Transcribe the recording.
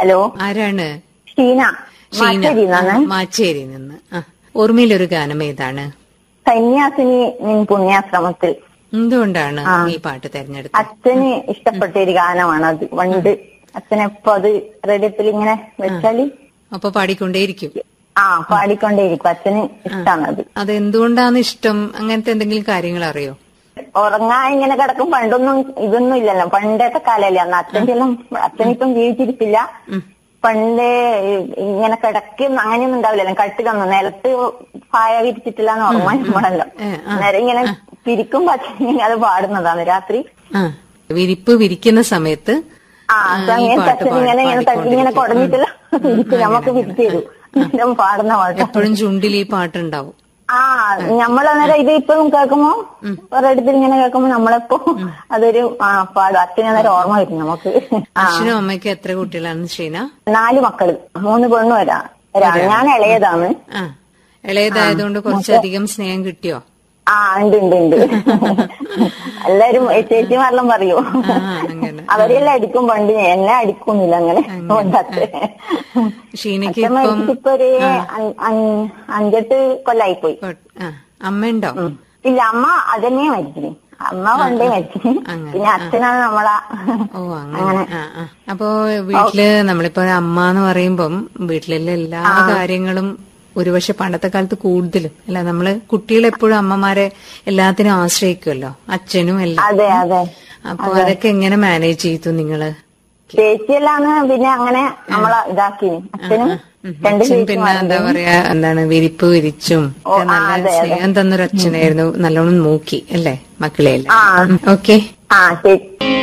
Hello, ആരാണ്? ഷീന. മാച്ചേരി നിന്ന്. ഓർമ്മയിലൊരു ഗാനം ഏതാണ്? സന്യാസിനി നിൻ പുണ്യാശ്രമത്തിൽ. എന്തുകൊണ്ടാണ് ഈ പാട്ട് തെരഞ്ഞെടുത്തത്? അച്ഛന് ഇഷ്ടപ്പെട്ട ഒരു ഗാനമാണ് അത്. പണ്ട് അച്ഛനെപ്പോ അത് റേഡിയോത്തിൽ ഇങ്ങനെ വെച്ചാല് അപ്പൊ പാടിക്കൊണ്ടേയിരിക്കും. പാടിക്കൊണ്ടേയിരിക്കും. അച്ഛന് ഇഷ്ടമാണ് അത്. അതെന്തുകൊണ്ടാണ് ഇഷ്ടം? അങ്ങനത്തെ എന്തെങ്കിലും കാര്യങ്ങൾ അറിയോ? ഉറങ്ങാൻ ഇങ്ങനെ കിടക്കും. പണ്ടൊന്നും ഇതൊന്നും ഇല്ലല്ലോ, പണ്ടത്തെ കാലല്ലേ അന്ന്. അച്ഛനിപ്പം ജീവിച്ചിരിപ്പില്ല. പണ്ട് ഇങ്ങനെ കിടക്കും അങ്ങനെയൊന്നും ഉണ്ടാവില്ലല്ലോ. കട്ടിലൊന്നും നിലത്ത് പായ വിരിച്ചിട്ടില്ലാന്ന് ഓർമ്മ നമ്മളല്ലോ. നേരെ ഇങ്ങനെ പിരിക്കുമ്പോ അച്ഛൻ അത് പാടുന്നതാണ് രാത്രി. വിരിപ്പ് വിരിക്കുന്ന സമയത്ത് അച്ഛൻ ഇങ്ങനെ കുടഞ്ഞിട്ടില്ല നമുക്ക് വിരിച്ചു തരും. പാടുന്ന പാട്ട് എപ്പോഴും ചുണ്ടിൽ ഈ പാട്ടുണ്ടാവും. നമ്മളന്നേരം ഇത് ഇപ്പോഴും കേൾക്കുമ്പോ ഒരിടത്തിൽ ഇങ്ങനെ കേൾക്കുമ്പോ നമ്മളെപ്പോ അതൊരു പാടും. അച്ഛനന്നേരം ഓർമ്മ വരും നമുക്ക്. അച്ഛനും അമ്മയ്ക്കും എത്ര കുട്ടികളാണ് ഷീന? 4 മക്കള്, 3 പെണ്ണും ഒരാണ്. ഞാൻ ഇളയതാണ്. ഇളയതായതുകൊണ്ട് കുറച്ചധികം സ്നേഹം കിട്ടിയോ? ഉണ്ട്. എല്ലാരും ചേച്ചിമാരെല്ലാം പറയൂ, അവരെല്ലാം അടിക്കും. പണ്ട് എന്നെ അടിക്കുന്നില്ല അങ്ങനെ. ഇപ്പൊ ഒരു 5-8 കൊല്ലായിപ്പോയി. അമ്മയുണ്ടോ? ഇല്ല, അമ്മ അതന്നെ മരിച്ചിന്. അമ്മ പണ്ടേ മരിച്ചിന്. പിന്നെ അച്ഛനാണ് നമ്മളാ. അങ്ങനെ. അപ്പൊ വീട്ടില് നമ്മളിപ്പോ അമ്മ എന്ന് പറയുമ്പം വീട്ടിലെ എല്ലാ കാര്യങ്ങളും ഒരുപക്ഷെ പണ്ടത്തെ കാലത്ത് കൂടുതലും അല്ല, നമ്മള് കുട്ടികളെപ്പോഴും അമ്മമാരെ എല്ലാത്തിനും ആശ്രയിക്കുമല്ലോ, അച്ഛനും എല്ലാം. അതെ അതെ. അപ്പൊ അതൊക്കെ എങ്ങനെ മാനേജ് ചെയ്തു നിങ്ങള്? ചേച്ചിയെല്ലാന്ന് പിന്നെ അങ്ങനെ നമ്മളെ ഇതാക്കി. അച്ഛനും പിന്നെ എന്താ പറയാ, എന്താണ് വിരിപ്പ് വിരിച്ചും നല്ല സ്നേഹം തന്നൊരു അച്ഛനായിരുന്നു. നല്ലോണം നോക്കി അല്ലേ മക്കളെയല്ലേ? ഓക്കെ.